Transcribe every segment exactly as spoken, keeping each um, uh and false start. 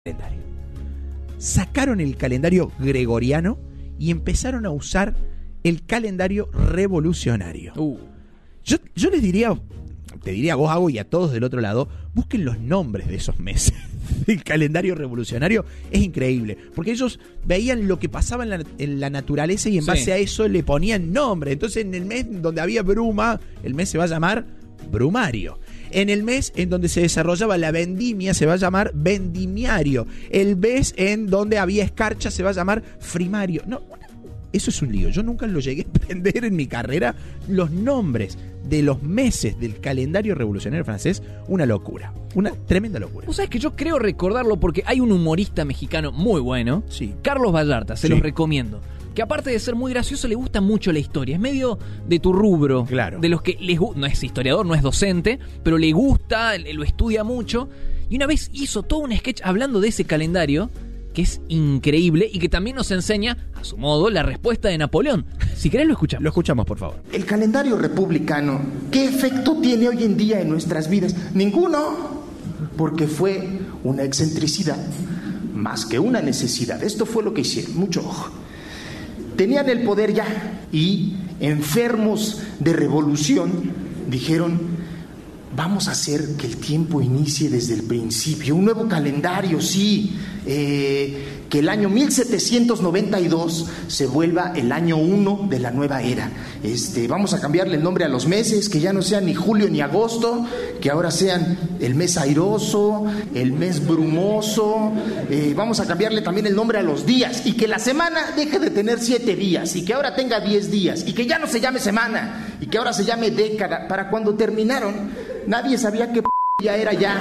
calendario. Sacaron el calendario gregoriano y empezaron a usar el calendario revolucionario. Uh. Yo, yo les diría, te diría a vos, Ago, y a todos del otro lado, busquen los nombres de esos meses. El calendario revolucionario es increíble, porque ellos veían lo que pasaba en la, en la naturaleza y en base sí. a eso le ponían nombre. Entonces, en el mes donde había bruma, el mes se va a llamar brumario. En el mes en donde se desarrollaba la vendimia se va a llamar vendimiario. El mes en donde había escarcha se va a llamar frimario. No, eso es un lío. Yo nunca lo llegué a aprender en mi carrera. Los nombres de los meses del calendario revolucionario francés, una locura. Una tremenda locura. ¿Vos sabés que yo creo recordarlo porque hay un humorista mexicano muy bueno, sí. Carlos Vallarta, se sí. los recomiendo. Que aparte de ser muy gracioso, le gusta mucho la historia. Es medio de tu rubro. Claro. De los que les gusta. No es historiador, no es docente, pero le gusta, lo estudia mucho. Y una vez hizo todo un sketch hablando de ese calendario, que es increíble y que también nos enseña, a su modo, la respuesta de Napoleón. Si querés lo escuchamos. Lo escuchamos, por favor. El calendario republicano, ¿qué efecto tiene hoy en día en nuestras vidas? Ninguno, porque fue una excentricidad más que una necesidad. Esto fue lo que hicieron, mucho ojo. Tenían el poder ya y, enfermos de revolución, dijeron: vamos a hacer que el tiempo inicie desde el principio, un nuevo calendario, sí, eh, que el año mil setecientos noventa y dos se vuelva el año uno de la nueva era. Este, vamos a cambiarle el nombre a los meses, que ya no sean ni julio ni agosto, que ahora sean el mes airoso, el mes brumoso. Eh, vamos a cambiarle también el nombre a los días, y que la semana deje de tener siete días, y que ahora tenga diez días, y que ya no se llame semana, y que ahora se llame década. Para cuando terminaron, nadie sabía qué p*** ya era ya.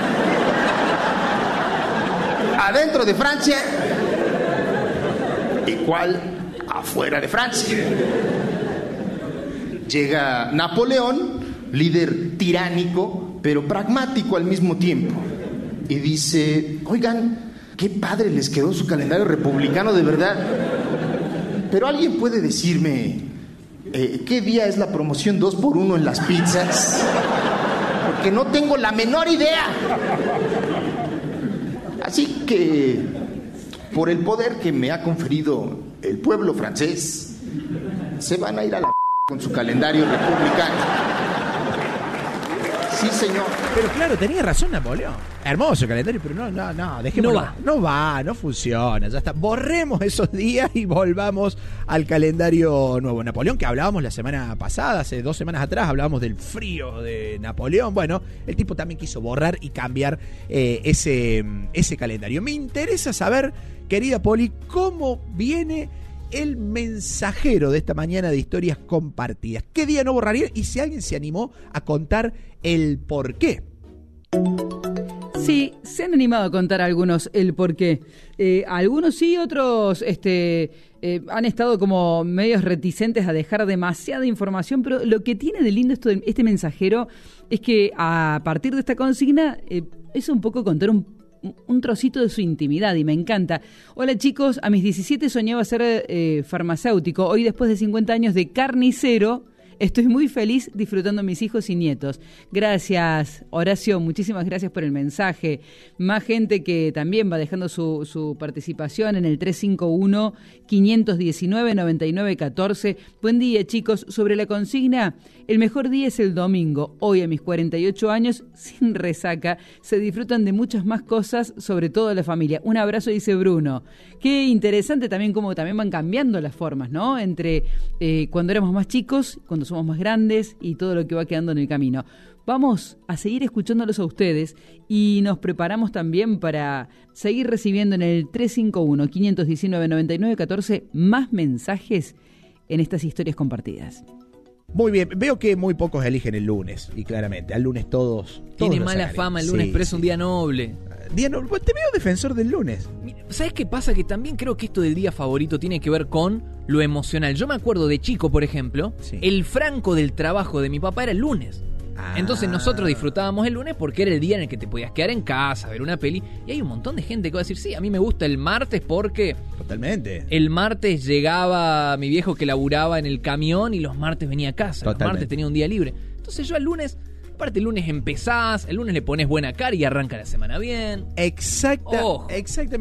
Adentro de Francia, igual afuera de Francia. Llega Napoleón, líder tiránico, pero pragmático al mismo tiempo, y dice: oigan, qué padre les quedó su calendario republicano, de verdad. Pero alguien puede decirme, eh, ¿qué día es la promoción dos por uno en las pizzas? Que no tengo la menor idea. Así que, por el poder que me ha conferido el pueblo francés, se van a ir a la con su calendario republicano. Sí, señor. Pero claro, tenía razón Napoleón. Hermoso calendario, pero no, no, no, dejémoslo. No va. No va, no funciona, ya está. Borremos esos días y volvamos al calendario nuevo. Napoleón, que hablábamos la semana pasada, hace dos semanas atrás, hablábamos del frío de Napoleón. Bueno, el tipo también quiso borrar y cambiar eh, ese, ese calendario. Me interesa saber, querida Poli, cómo viene el mensajero de esta mañana de historias compartidas. ¿Qué día no borraría? Y si alguien se animó a contar el por qué. Sí, se han animado a contar algunos el por qué. Eh, algunos sí, otros este, eh, han estado como medios reticentes a dejar demasiada información, pero lo que tiene de lindo esto de, este mensajero es que a partir de esta consigna eh, es un poco contar un un trocito de su intimidad, y me encanta. Hola chicos, a mis diecisiete soñaba ser eh, farmacéutico. Hoy, después de cincuenta años de carnicero, estoy muy feliz disfrutando a mis hijos y nietos. Gracias, Horacio, muchísimas gracias por el mensaje. Más gente que también va dejando su, su participación en el tres cinco uno, cinco uno nueve, nueve nueve uno cuatro. Buen día, chicos. Sobre la consigna, el mejor día es el domingo. Hoy, a mis cuarenta y ocho años, sin resaca, se disfrutan de muchas más cosas, sobre todo la familia. Un abrazo, dice Bruno. Qué interesante también cómo también van cambiando las formas, ¿no? Entre eh, cuando éramos más chicos, cuando somos más grandes y todo lo que va quedando en el camino. Vamos a seguir escuchándolos a ustedes y nos preparamos también para seguir recibiendo en el tres cinco uno, cinco uno nueve, nueve nueve uno cuatro más mensajes en estas historias compartidas. Muy bien, veo que muy pocos eligen el lunes, y claramente, al lunes todos... todos Tiene mala sacarían. fama el lunes, sí, pero es sí. un día noble. Día no, te veo defensor del lunes. ¿Sabes qué pasa? Que también creo que esto del día favorito tiene que ver con lo emocional. Yo me acuerdo de chico, por ejemplo, sí. el franco del trabajo de mi papá era el lunes. Ah. Entonces nosotros disfrutábamos el lunes porque era el día en el que te podías quedar en casa, ver una peli. Y hay un montón de gente que va a decir, sí, a mí me gusta el martes porque... Totalmente. El martes llegaba mi viejo que laburaba en el camión y los martes venía a casa. Totalmente. Los martes tenía un día libre. Entonces yo el lunes... Aparte, el lunes empezás, el lunes le pones buena cara y arranca la semana bien. Exacta, Ojo. exactamente.